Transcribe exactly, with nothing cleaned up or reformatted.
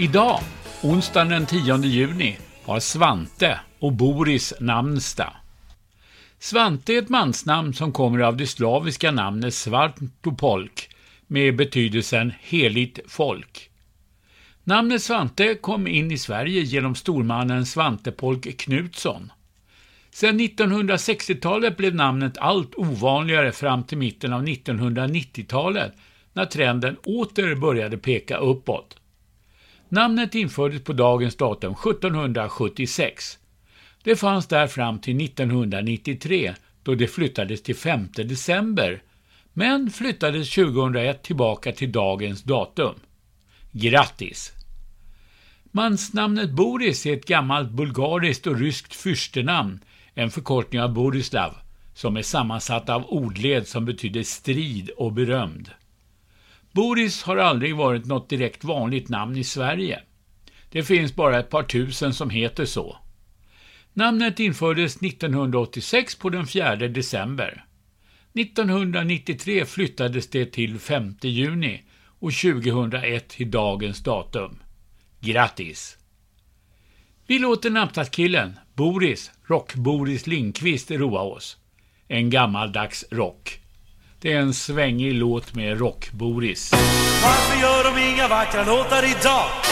Idag, onsdagen den tionde juni, har Svante och Boris namnsdag. Svante är ett mansnamn som kommer av det slaviska namnet Svartopolk med betydelsen heligt folk. Namnet Svante kom in i Sverige genom stormannen Svante Polk Knutsson. Sedan nittonhundrasextiotalet blev namnet allt ovanligare fram till mitten av nittonhundranittiotalet när trenden åter började peka uppåt. Namnet infördes på dagens datum sjuttonhundrasjuttiosex. Det fanns där fram till nittonhundranittiotre då det flyttades till femte december, men flyttades tjugohundraett tillbaka till dagens datum. Grattis! Mansnamnet Boris är ett gammalt bulgariskt och ryskt fyrstenamn, en förkortning av Borislav, som är sammansatt av ordled som betyder strid och berömd. Boris har aldrig varit något direkt vanligt namn i Sverige. Det finns bara ett par tusen som heter så. Namnet infördes nittonhundraåttiosex på den fjärde december. nittonhundranittiotre flyttades det till femte juni och tjugohundraett till dagens datum. Grattis! Vi låter namnsdagskillen, Boris, rock Boris Lindqvist, roa oss. En gammaldags rock. Det är en svängig låt med rock Boris. Varför gör de inga vackra låtar idag?